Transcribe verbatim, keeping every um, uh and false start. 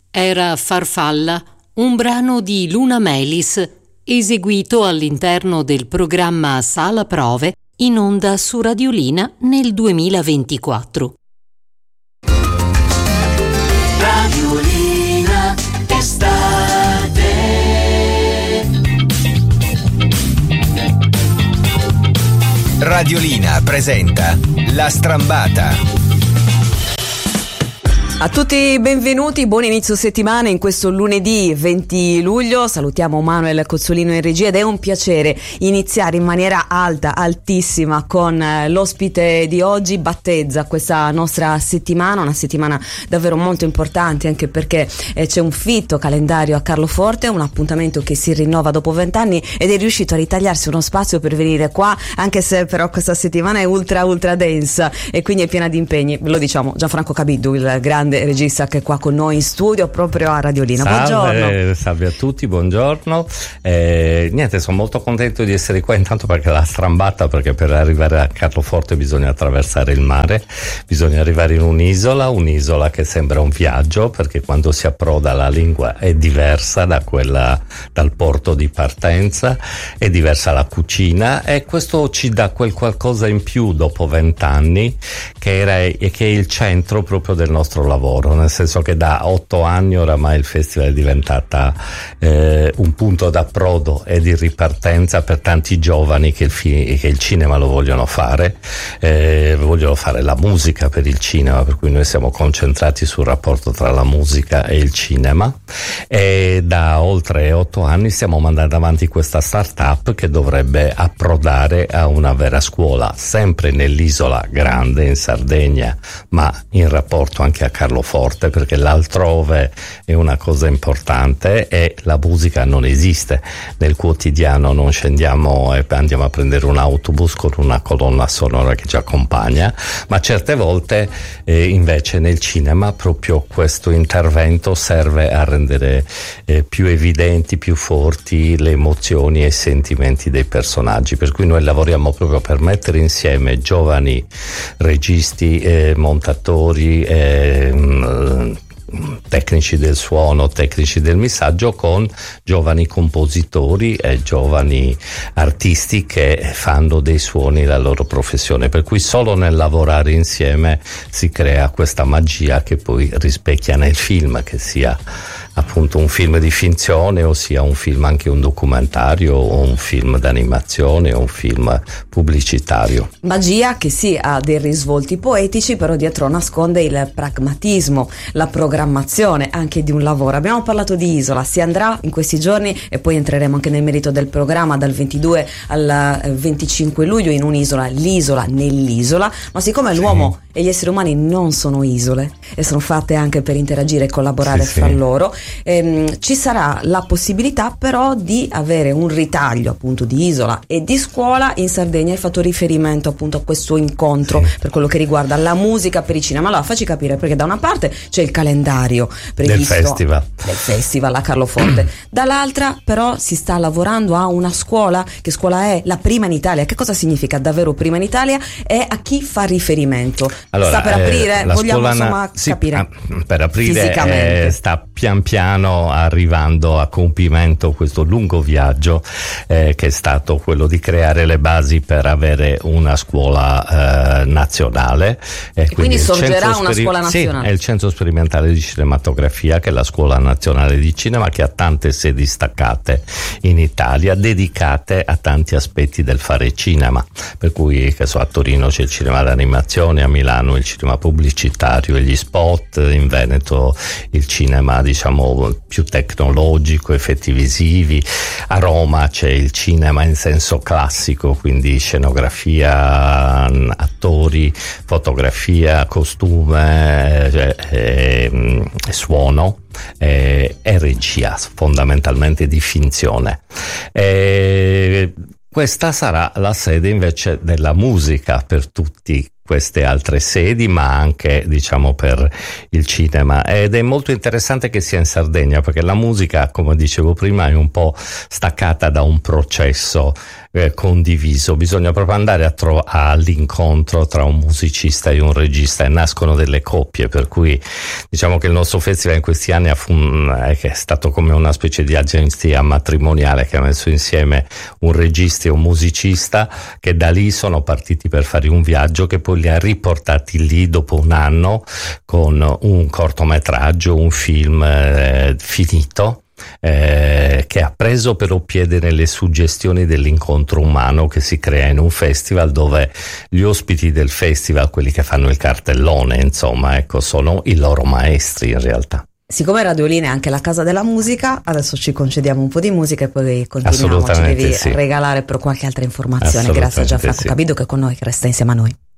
era Farfalla, un brano di Luna Melis eseguito all'interno del programma Sala Prove in onda su Radiolina nel duemilaventiquattro. Radiolina estate. Radiolina presenta La Strambata. A tutti benvenuti, buon inizio settimana in questo lunedì venti luglio. Salutiamo Manuel Cozzolino in regia ed è un piacere iniziare in maniera alta, altissima con l'ospite di oggi. Battezza questa nostra settimana, una settimana davvero molto importante anche perché eh, c'è un fitto calendario a Carloforte, un appuntamento che si rinnova dopo vent'anni ed è riuscito a ritagliarsi uno spazio per venire qua, anche se però questa settimana è ultra ultra densa e quindi è piena di impegni. Lo diciamo, Gianfranco Cabiddu, il grande regista che è qua con noi in studio proprio a Radiolina. Salve, buongiorno. Salve a tutti, buongiorno. Eh, niente, sono molto contento di essere qua, intanto perché la strambata, perché per arrivare a Carloforte bisogna attraversare il mare, bisogna arrivare in un'isola, un'isola che sembra un viaggio, perché quando si approda la lingua è diversa da quella dal porto di partenza, è diversa la cucina e questo ci dà quel qualcosa in più dopo vent'anni che era e che è il centro proprio del nostro lavoro. Nel senso che da otto anni oramai il festival è diventata eh, un punto d'approdo e di ripartenza per tanti giovani che il, fi- che il cinema lo vogliono fare, eh, vogliono fare la musica per il cinema, per cui noi siamo concentrati sul rapporto tra la musica e il cinema e da oltre otto anni stiamo mandando avanti questa start-up che dovrebbe approdare a una vera scuola, sempre nell'isola grande in Sardegna, ma in rapporto anche a Carloforte, perché l'altrove è una cosa importante e la musica non esiste nel quotidiano, non scendiamo e andiamo a prendere un autobus con una colonna sonora che ci accompagna, ma certe volte eh, invece nel cinema proprio questo intervento serve a rendere eh, più evidenti, più forti le emozioni e i sentimenti dei personaggi, per cui noi lavoriamo proprio per mettere insieme giovani registi, eh, montatori, eh, tecnici del suono, tecnici del messaggio con giovani compositori e giovani artisti che fanno dei suoni la loro professione, per cui solo nel lavorare insieme si crea questa magia che poi rispecchia nel film, che sia appunto un film di finzione o sia un film anche un documentario o un film d'animazione o un film pubblicitario. Magia che sì ha dei risvolti poetici, però dietro nasconde il pragmatismo, la programmazione anche di un lavoro. Abbiamo parlato di isola, si andrà in questi giorni e poi entreremo anche nel merito del programma dal ventidue al venticinque luglio in un'isola, l'isola nell'isola, ma siccome sì. L'uomo e gli esseri umani non sono isole e sono fatte anche per interagire e collaborare sì, fra sì. loro, ehm, ci sarà la possibilità però di avere un ritaglio appunto di isola e di scuola in Sardegna. Hai fatto riferimento appunto a questo incontro sì. per quello che riguarda la musica per il cinema. Allora facci capire, perché da una parte c'è il calendario previsto del festival, del festival a Carloforte, dall'altra però si sta lavorando a una scuola. Che scuola è? La prima in Italia. Che cosa significa davvero prima in Italia e a chi fa riferimento? Allora, sta per aprire, eh, vogliamo scuola, insomma sì, capire per aprire fisicamente. Eh, sta pian piano arrivando a compimento questo lungo viaggio eh, che è stato quello di creare le basi per avere una scuola eh, nazionale e, e quindi sorgerà una speri- scuola nazionale. Sì, è il Centro Sperimentale di Cinematografia, che è la Scuola Nazionale di Cinema, che ha tante sedi staccate in Italia dedicate a tanti aspetti del fare cinema, per cui che so, a Torino c'è il cinema d'animazione, a Milano il cinema pubblicitario e gli spot, in Veneto il cinema diciamo più tecnologico, effetti visivi, a Roma c'è il cinema in senso classico, quindi scenografia, attori, fotografia, costume, cioè, e, e suono e, e regia, fondamentalmente di finzione. E questa sarà la sede invece della musica per tutti queste altre sedi, ma anche diciamo per il cinema, ed è molto interessante che sia in Sardegna perché la musica, come dicevo prima, è un po' staccata da un processo eh, condiviso, bisogna proprio andare a tro- all'incontro tra un musicista e un regista e nascono delle coppie, per cui diciamo che il nostro festival in questi anni ha fun- è, è stato come una specie di agenzia matrimoniale che ha messo insieme un regista e un musicista, che da lì sono partiti per fare un viaggio che poi li ha riportati lì dopo un anno con un cortometraggio, un film eh, finito, eh, che ha preso però piede nelle suggestioni dell'incontro umano che si crea in un festival, dove gli ospiti del festival, quelli che fanno il cartellone, insomma, ecco, sono i loro maestri in realtà. Siccome Radiolina è anche la casa della musica, adesso ci concediamo un po' di musica e poi continuiamo. Ci devi sì. regalare per qualche altra informazione. Grazie a Gianfranco sì. Cabido che è con noi, che resta insieme a noi.